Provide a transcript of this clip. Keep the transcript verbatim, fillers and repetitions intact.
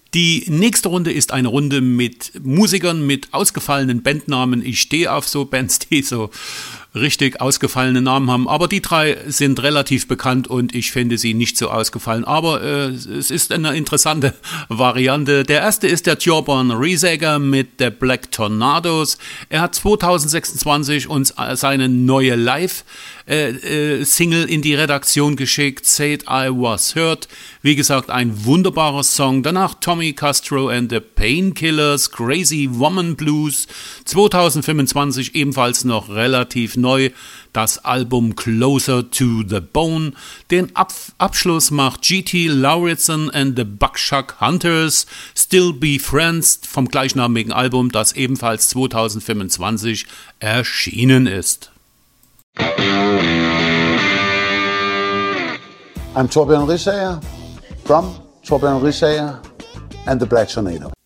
Die nächste Runde ist eine Runde mit Musikern mit ausgefallenen Bandnamen. Ich stehe auf so Bands, die so richtig ausgefallene Namen haben. Aber die drei sind relativ bekannt und ich finde sie nicht so ausgefallen. Aber äh, es ist eine interessante Variante. Der erste ist der Thorborn Riesager mit der Black Tornadoes. Er hat zwanzig sechsundzwanzig uns seine neue Live-Single in die Redaktion geschickt. Said I Was Hurt. Wie gesagt, ein wunderbarer Song. Danach Tommy Castro and the Painkillers, Crazy Woman Blues. zwanzig fünfundzwanzig ebenfalls noch relativ neu, das Album Closer to the Bone. Den Ab- Abschluss macht G T Lauritsen and the Buckshot Hunters, Still Be Friends vom gleichnamigen Album, das ebenfalls zwanzig fünfundzwanzig erschienen ist. I'm Thorborn Riesager from Thorborn Riesager and the Black Tornado.